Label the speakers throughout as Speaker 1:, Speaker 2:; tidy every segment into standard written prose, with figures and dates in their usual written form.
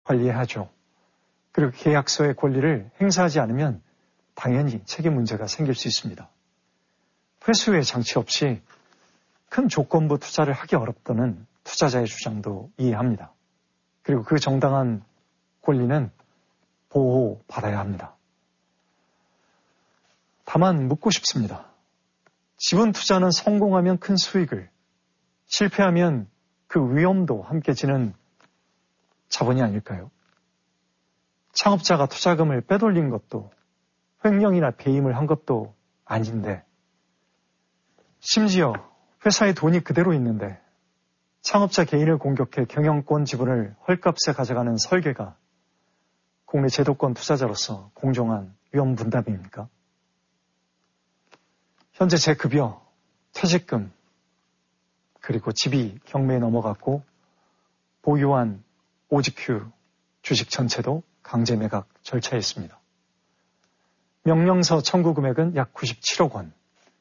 Speaker 1: 관리해야 하죠. 그리고 계약서의 권리를 행사하지 않으면 당연히 책임 문제가 생길 수 있습니다. 회수의 장치 없이 큰 조건부 투자를 하기 어렵다는 투자자의 주장도 이해합니다. 그리고 그 정당한 권리는 보호받아야 합니다. 다만 묻고 싶습니다. 지분 투자는 성공하면 큰 수익을, 실패하면 그 위험도 함께 지는 자본이 아닐까요? 창업자가 투자금을 빼돌린 것도 횡령이나 배임을 한 것도 아닌데, 심지어 회사의 돈이 그대로 있는데 창업자 개인을 공격해 경영권 지분을 헐값에 가져가는 설계가 국내 제도권 투자자로서 공정한 위험 분담입니까? 현재 제 급여, 퇴직금, 그리고 집이 경매에 넘어갔고 보유한 OGQ 주식 전체도 강제 매각 절차에 있습니다. 명령서 청구 금액은 약 97억 원.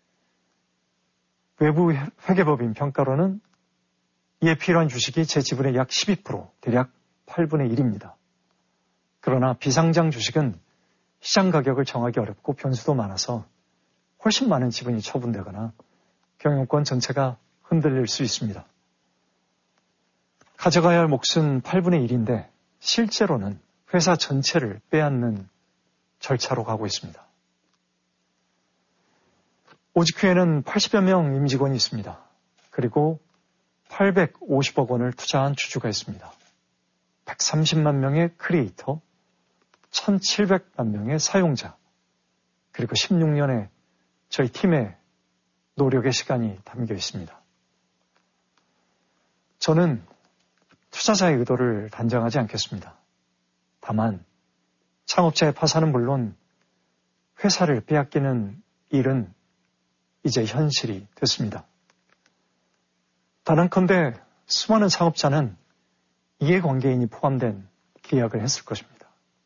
Speaker 1: 외부 회계법인 평가로는 이에 필요한 주식이 제 지분의 약 12%, 대략 8분의 1입니다. 그러나 비상장 주식은 시장 가격을 정하기 어렵고 변수도 많아서 훨씬 많은 지분이 처분되거나 경영권 전체가 흔들릴 수 있습니다. 가져가야 할 몫은 8분의 1인데 실제로는 회사 전체를 빼앗는 절차로 가고 있습니다. OGQ에는 80여 명 임직원이 있습니다. 그리고 850억 원을 투자한 주주가 있습니다. 130만 명의 크리에이터, 1,700만 명의 사용자, 그리고 16년의 저희 팀의 노력의 시간이 담겨 있습니다. 저는 투자자의 의도를 단정하지 않겠습니다. 다만 창업자의 파산은 물론 회사를 빼앗기는 일은 이제 현실이 됐습니다. 단언컨대 수많은 창업자는 이해관계인이 포함된 계약을 했을 것입니다.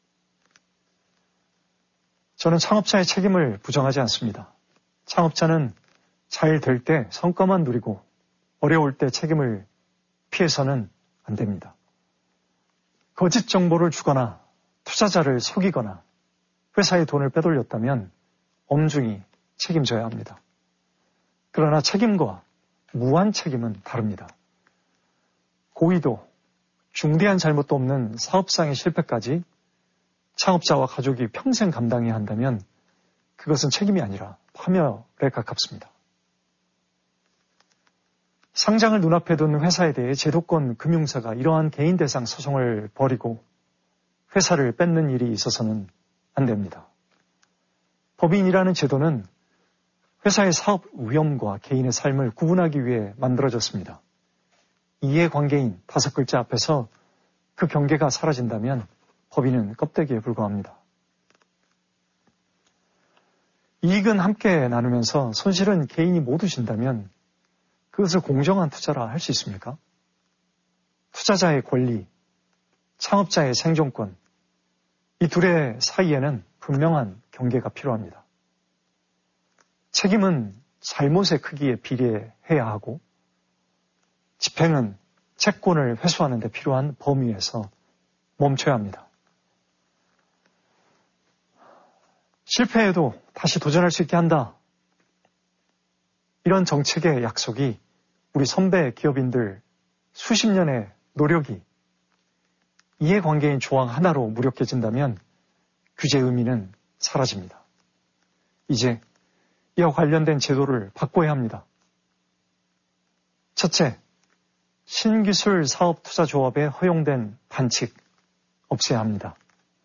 Speaker 1: 저는 창업자의 책임을 부정하지 않습니다. 창업자는 잘 될 때 성과만 누리고 어려울 때 책임을 피해서는 안 됩니다. 거짓 정보를 주거나 투자자를 속이거나 회사의 돈을 빼돌렸다면 엄중히 책임져야 합니다. 그러나 책임과 무한 책임은 다릅니다. 고의도, 중대한 잘못도 없는 사업상의 실패까지 창업자와 가족이 평생 감당해야 한다면 그것은 책임이 아니라 파멸에 가깝습니다. 상장을 눈앞에 둔 회사에 대해 제도권 금융사가 이러한 개인 대상 소송을 벌이고 회사를 뺏는 일이 있어서는 안 됩니다. 법인이라는 제도는 회사의 사업 위험과 개인의 삶을 구분하기 위해 만들어졌습니다. 이해관계인 5글자 앞에서 그 경계가 사라진다면 법인은 껍데기에 불과합니다. 이익은 함께 나누면서 손실은 개인이 모두 진다면 그것을 공정한 투자라 할 수 있습니까? 투자자의 권리, 창업자의 생존권, 이 둘의 사이에는 분명한 경계가 필요합니다. 책임은 잘못의 크기에 비례해야 하고 집행은 채권을 회수하는 데 필요한 범위에서 멈춰야 합니다. 실패해도 다시 도전할 수 있게 한다. 이런 정책의 약속이 우리 선배 기업인들 수십 년의 노력이 이해관계인 조항 하나로 무력해진다면 규제의 의미는 사라집니다. 이제 이와 관련된 제도를 바꿔야 합니다. 첫째, 신기술 사업투자조합에 허용된 반칙 없애야 합니다.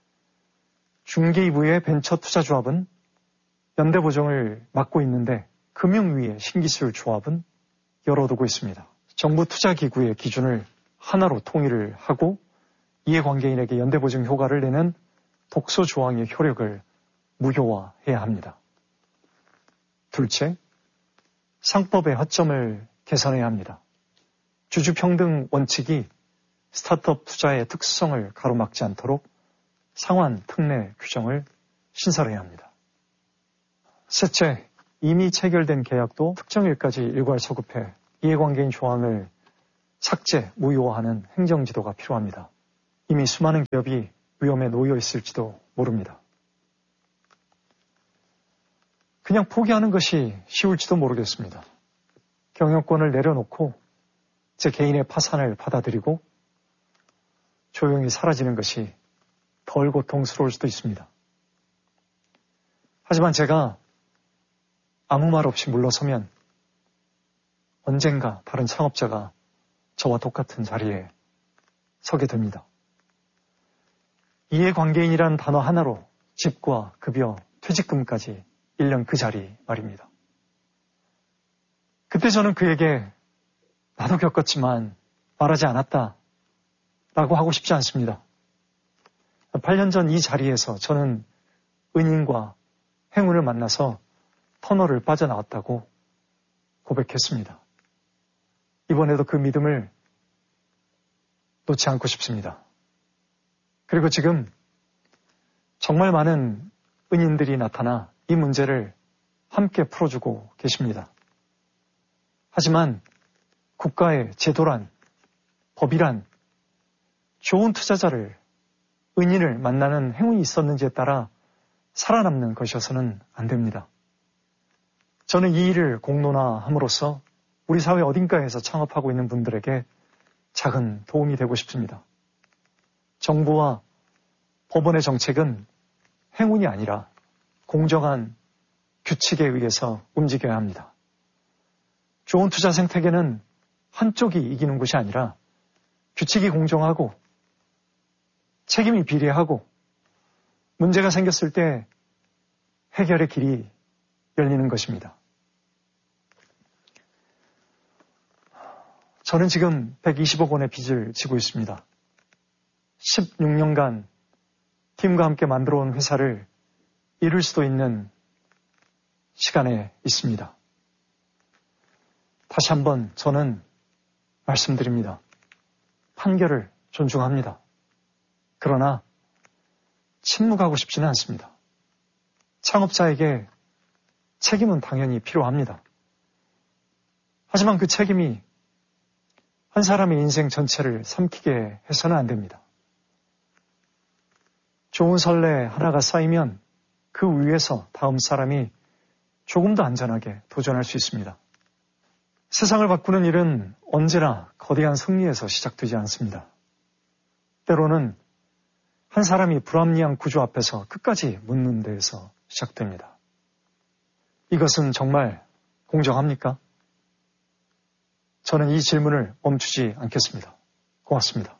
Speaker 1: 중개이부의 벤처투자조합은 연대보증을 맡고 있는데 금융위의 신기술 조합은 열어두고 있습니다. 정부 투자기구의 기준을 하나로 통일을 하고 이해관계인에게 연대보증 효과를 내는 독소조항의 효력을 무효화해야 합니다. 둘째, 상법의 허점을 개선해야 합니다. 주주평등 원칙이 스타트업 투자의 특수성을 가로막지 않도록 상환 특례 규정을 신설해야 합니다. 셋째, 이미 체결된 계약도 특정일까지 일괄 소급해 이해관계인 조항을 삭제, 무효화하는 행정지도가 필요합니다. 이미 수많은 기업이 위험에 놓여 있을지도 모릅니다. 그냥 포기하는 것이 쉬울지도 모르겠습니다. 경영권을 내려놓고 제 개인의 파산을 받아들이고 조용히 사라지는 것이 덜 고통스러울 수도 있습니다. 하지만 제가 아무 말 없이 물러서면 언젠가 다른 창업자가 저와 똑같은 자리에 서게 됩니다. 이해관계인이라는 단어 하나로 집과 급여, 퇴직금까지 1년 그 자리 말입니다. 그때 저는 그에게 나도 겪었지만 말하지 않았다 라고 하고 싶지 않습니다. 8년 전 이 자리에서 저는 은인과 행운을 만나서 터널을 빠져나왔다고 고백했습니다. 이번에도 그 믿음을 놓지 않고 싶습니다. 그리고 지금 정말 많은 은인들이 나타나 이 문제를 함께 풀어주고 계십니다. 하지만 국가의 제도란, 법이란 좋은 투자자를, 은인을 만나는 행운이 있었는지에 따라 살아남는 것이어서는 안 됩니다. 저는 이 일을 공론화함으로써 우리 사회 어딘가에서 창업하고 있는 분들에게 작은 도움이 되고 싶습니다. 정부와 법원의 정책은 행운이 아니라 공정한 규칙에 의해서 움직여야 합니다. 좋은 투자 생태계는 한쪽이 이기는 것이 아니라 규칙이 공정하고 책임이 비례하고 문제가 생겼을 때 해결의 길이 열리는 것입니다. 저는 지금 120억 원의 빚을 지고 있습니다. 16년간 팀과 함께 만들어온 회사를 잃을 수도 있는 시간에 있습니다. 다시 한번 저는 말씀드립니다. 판결을 존중합니다. 그러나 침묵하고 싶지는 않습니다. 창업자에게 책임은 당연히 필요합니다. 하지만 그 책임이 한 사람의 인생 전체를 삼키게 해서는 안 됩니다. 좋은 선례 하나가 쌓이면 그 위에서 다음 사람이 조금 더 안전하게 도전할 수 있습니다. 세상을 바꾸는 일은 언제나 거대한 승리에서 시작되지 않습니다. 때로는 한 사람이 불합리한 구조 앞에서 끝까지 묻는 데에서 시작됩니다. 이것은 정말 공정합니까? 저는 이 질문을 멈추지 않겠습니다. 고맙습니다.